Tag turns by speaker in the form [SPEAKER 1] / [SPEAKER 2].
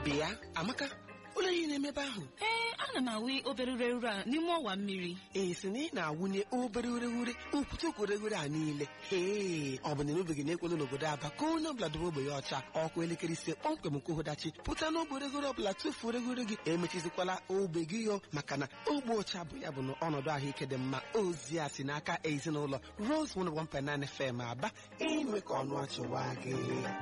[SPEAKER 1] bịa Amaka, ụlọ ihe na-emebe ahụ.
[SPEAKER 2] Ana m awụ obere ureghure a n'ime ọwa mmiri.
[SPEAKER 1] Si na ị na-awụnye obere ureghure ukwute ureghure a niile. Ọ bụ na emebeghị n'ekwelu n'obodo Aba ka onye ọbụla dobe ogbe ya ọcha. Ọkụ elekere 5 kpọmkwem nke ụdachi pụta n'ogbe ureghure ọbụla tufuo ureghure gị. Emechizikwala ogbe gị yo, maka na ogbe ọcha bụ ya bụ na ọnọdụ ahụike dị mma. Ozi a si n'aka ezinụlọ Rose 101.9 FM Aba, ime ka ọnụ achịwa gị.